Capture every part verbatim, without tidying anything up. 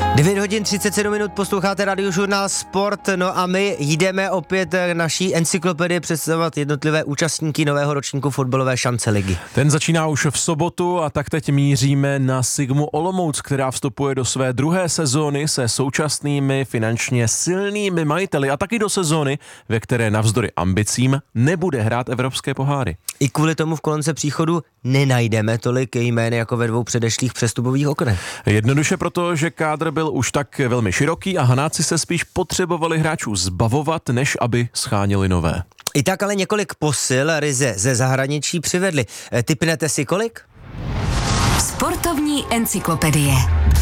devět hodin třicet sedm minut, posloucháte Radiožurnál Sport, no a my jdeme opět naší encyklopedii představovat jednotlivé účastníky nového ročníku fotbalové šance ligy. Ten začíná už v sobotu a tak teď míříme na Sigmu Olomouc, která vstupuje do své druhé sezóny se současnými finančně silnými majiteli a taky do sezóny, ve které navzdory ambicím nebude hrát evropské poháry. I kvůli tomu v kolonce příchodu nenajdeme tolik jmén jako ve dvou předešlých přestupových oknech. Jednoduše proto, že kádr byl už tak velmi široký a Hanáci se spíš potřebovali hráčů zbavovat, než aby schánili nové. I tak ale několik posil ryze ze zahraničí přivedli. Tipnete si kolik? Sportovní encyklopedie.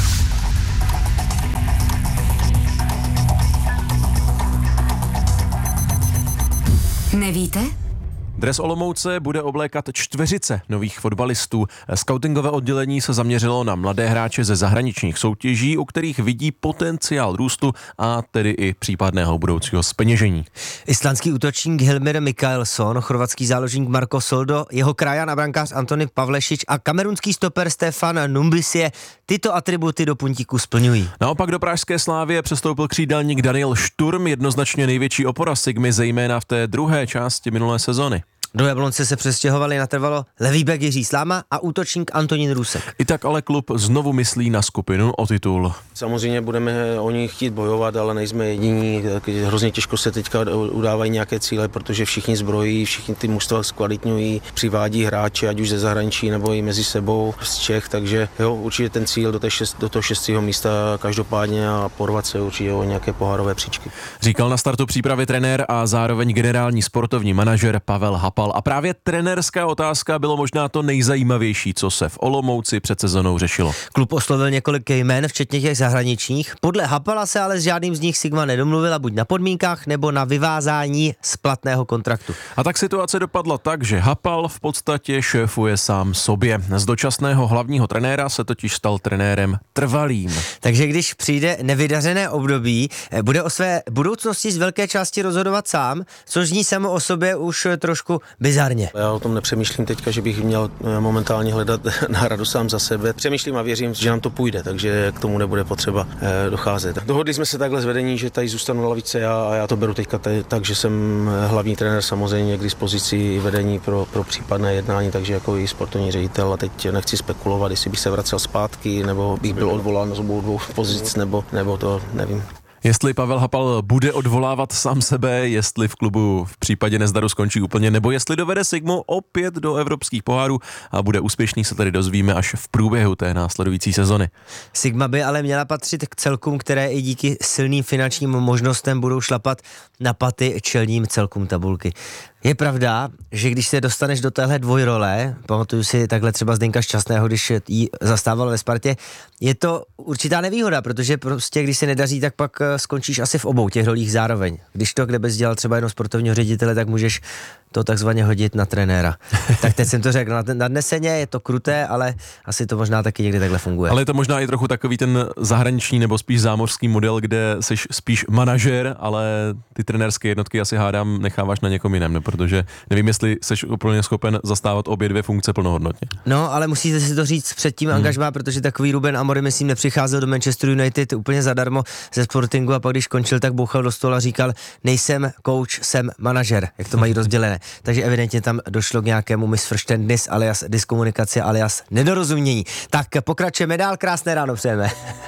Nevíte? Dres Olomouce bude oblékat čtveřice nových fotbalistů. Skautingové oddělení se zaměřilo na mladé hráče ze zahraničních soutěží, u kterých vidí potenciál růstu a tedy i případného budoucího zpeněžení. Islandský útočník Hilmir Mikaelsson, chorvatský záložník Marko Soldo, jeho krajan a brankář Antony Pavlešič a kamerunský stoper Stefan Numbisie tyto atributy do puntíku splňují. Naopak do pražské Slávie přestoupil křídelník Daniel Šturm, jednoznačně největší opora Sigmy, zejména v té druhé části minulé sezony. Do Jablonce se přestěhovali natrvalo levý bek Jiří Sláma a útočník Antonín Rusek. I tak ale klub znovu myslí na skupinu o titul. Samozřejmě budeme o ní chtít bojovat, ale nejsme jediní. Hrozně těžko se teďka udávají nějaké cíle, protože všichni zbrojí, všichni ty mužstva zkvalitňují, přivádí hráče, ať už ze zahraničí nebo i mezi sebou z Čech, takže jo, určitě ten cíl do, té šest, do toho šestého místa každopádně a porvat se určitě o nějaké pohárové příčky. Říkal na startu přípravy trenér a zároveň generální sportovní manažer Pavel Hapal. A právě trenérská otázka bylo možná to nejzajímavější, co se v Olomouci před sezónou řešilo. Klub oslovil několik jmén, včetně těch zahraničních. Podle Hapala se ale s žádným z nich Sigma nedomluvila buď na podmínkách nebo na vyvázání splatného kontraktu. A tak situace dopadla tak, že Hapal v podstatě šéfuje sám sobě. Z dočasného hlavního trenéra se totiž stal trenérem trvalým. Takže když přijde nevydařené období, bude o své budoucnosti z velké části rozhodovat sám, což zní samo o sobě už trošku bizarně. Já o tom nepřemýšlím teďka, že bych měl momentálně hledat náhradu sám za sebe. Přemýšlím a věřím, že nám to půjde, takže k tomu nebude potřeba eh, docházet. Dohodli jsme se takhle s vedení, že tady zůstanu na lavice já a já to beru teďka tady, tak, že jsem hlavní trenér samozřejmě k dispozici vedení pro, pro případné jednání, takže jako i sportovní ředitel a teď nechci spekulovat, jestli bych se vracel zpátky, nebo bych byl odvolán z obou dvou pozic, nebo, nebo to nevím. Jestli Pavel Hapal bude odvolávat sám sebe, jestli v klubu v případě nezdaru skončí úplně, nebo jestli dovede Sigmu opět do evropských pohárů a bude úspěšný, se tady dozvíme až v průběhu té následující sezony. Sigma by ale měla patřit k celkům, které i díky silným finančním možnostem budou šlapat na paty čelním celkům tabulky. Je pravda, že když se dostaneš do téhle dvojrole, pamatuju si takhle třeba Zdenka Šťastného, když ji zastával ve Spartě, je to určitá nevýhoda, protože prostě když se nedaří, tak pak skončíš asi v obou těch rolích zároveň. Když to kde bys dělal třeba jenom sportovního ředitele, tak můžeš to takzvaně hodit na trenéra. Tak teď jsem to řekl nadneseně, je to kruté, ale asi to možná taky někdy takhle funguje. Ale je to možná i trochu takový ten zahraniční nebo spíš zámořský model, kde jsi spíš manažer, ale ty trenérské jednotky asi hádám necháváš na někom jiném, ne? Protože nevím, jestli jsi úplně schopen zastávat obě dvě funkce plnohodnotně. No, ale musíte si to říct před tím hmm. angažmá, protože takový Ruben Amorim, myslím, nepřicházel do Manchester United úplně zadarmo ze Sportingu a pak když končil, tak bouchal do stola a říkal, nejsem coach, jsem manažer, jak to mají rozdělené. Takže evidentně tam došlo k nějakému Missverständnis alias diskomunikaci alias nedorozumění. Tak pokračujeme dál, krásné ráno přejeme.